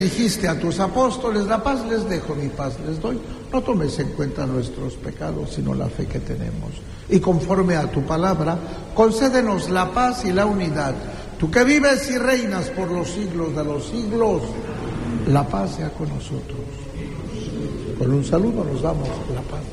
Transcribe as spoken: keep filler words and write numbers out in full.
Dijiste a tus apóstoles, la paz les dejo, mi paz les doy. No tomes en cuenta nuestros pecados, sino la fe que tenemos. Y conforme a tu palabra, concédenos la paz y la unidad. Tú que vives y reinas por los siglos de los siglos, la paz sea con nosotros. Con un saludo nos damos la paz.